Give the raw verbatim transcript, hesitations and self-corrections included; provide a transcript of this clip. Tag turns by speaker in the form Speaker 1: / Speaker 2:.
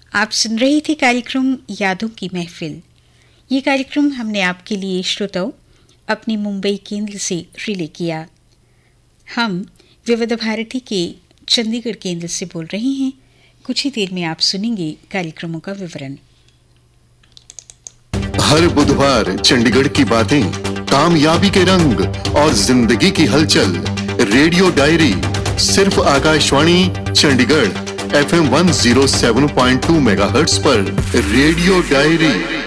Speaker 1: आप सुन रहे थे कार्यक्रम यादों की महफिल। ये कार्यक्रम हमने आपके लिए श्रोताओं अपने मुंबई केंद्र से रिले किया। हम विविध भारती के चंडीगढ़ केंद्र से बोल रहे हैं। कुछ ही देर में आप सुनेंगे कार्यक्रमों का विवरण।
Speaker 2: हर बुधवार चंडीगढ़ की बातें, कामयाबी के रंग और जिंदगी की हलचल। रेडियो डायरी सिर्फ Akashvani Chandigarh F M one zero seven point two megahertz पर। Radio diary